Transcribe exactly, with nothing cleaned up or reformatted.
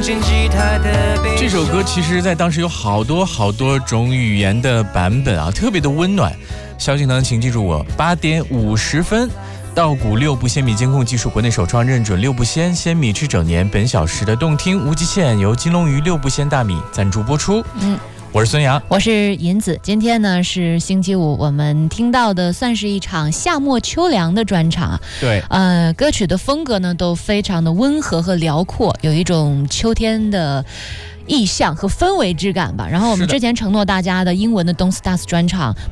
键吉他的背。 这首歌其实在当时有好多好多种语言的版本啊，特别的温暖。萧敬腾，请记住我，八点五十分。稻谷六部鲜米监控技术国内首创，认准六部鲜，鲜米吃整年。本小时的动听无极限由金龙鱼六部鲜大米赞助播出。嗯。我是孙杨， 我是银子。今天呢是星期五，我们听到的算是一场夏末秋凉的专场。 对， 呃，歌曲的风格呢都非常的温和和辽阔，有一种秋天的意象和氛围之感吧。然后我们之前承诺大家的英文的 Don't Start 专场